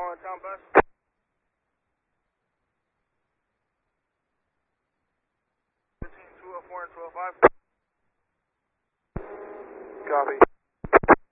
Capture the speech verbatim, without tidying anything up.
on town bus. Between two oh four and two oh five. Copy.